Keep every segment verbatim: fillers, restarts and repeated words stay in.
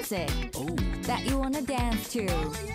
music that you wanna dance to.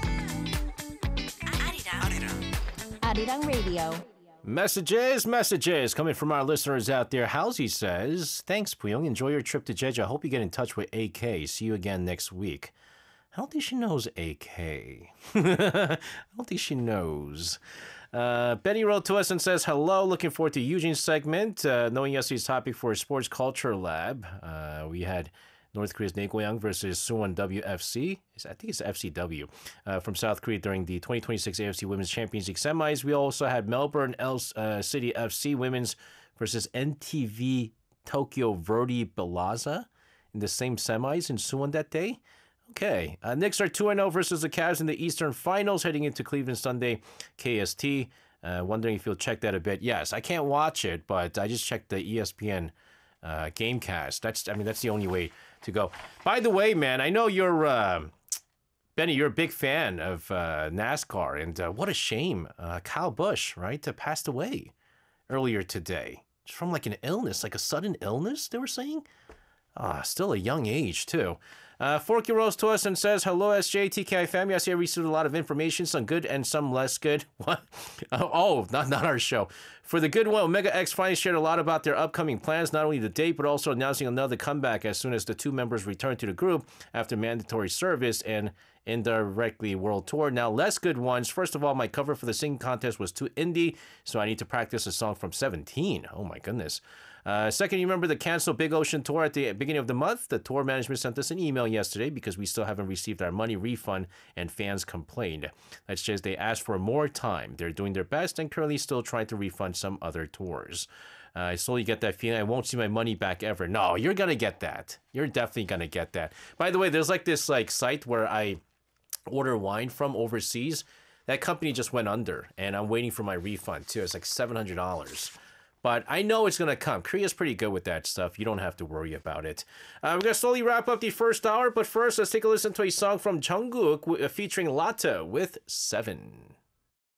Arirang Radio. Messages, messages coming from our listeners out there. Howsy says, thanks, Puyong. Enjoy your trip to Jeju. I hope you get in touch with A K. See you again next week. I don't think she knows A K. I don't think she knows. Uh, Benny wrote to us and says, hello, looking forward to Eugene's segment. Uh, knowing yesterday's topic for Sports Culture Lab, uh, we had North Korea's Daegoyang versus Suwon W F C. I think it's F C W uh, from South Korea during the twenty twenty-six A F C Women's Champions League semis. We also had Melbourne L- uh, City F C Women's versus N T V Tokyo Verdy Belaza in the same semis in Suwon that day. Okay. Uh, Knicks are two and oh versus the Cavs in the Eastern Finals heading into Cleveland Sunday K S T. Uh, wondering if you'll check that a bit. Yes, I can't watch it, but I just checked the E S P N uh, Gamecast. That's, I mean, that's the only way to go. By the way, man, I know you're, uh, Benny, you're a big fan of uh, NASCAR, and uh, what a shame. Uh, Kyle Busch, right, uh, passed away earlier today. It's from like an illness, like a sudden illness, they were saying. Ah, still a young age, too. Uh, Forky rose to us and says, hello, S J, T K I family. I see I received a lot of information, some good and some less good. What? Oh, not, not our show. For the good one, Omega X finally shared a lot about their upcoming plans, not only the date, but also announcing another comeback as soon as the two members return to the group after mandatory service and indirectly world tour. Now, less good ones. First of all, my cover for the singing contest was too indie, so I need to practice a song from seventeen. Oh, my goodness. Uh, second, you remember the canceled Big Ocean tour at the beginning of the month? The tour management sent us an email yesterday because we still haven't received our money refund and fans complained. That's just they asked for more time. They're doing their best and currently still trying to refund some other tours. Uh, I slowly get that feeling I won't see my money back ever. No, you're going to get that. You're definitely going to get that. By the way, there's like this like site where I order wine from overseas. That company just went under and I'm waiting for my refund too. It's like seven hundred dollars. But I know it's going to come. Korea's pretty good with that stuff. You don't have to worry about it. Uh, we're going to slowly wrap up the first hour. But first, let's take a listen to a song from Jungkook featuring Latte with Seven.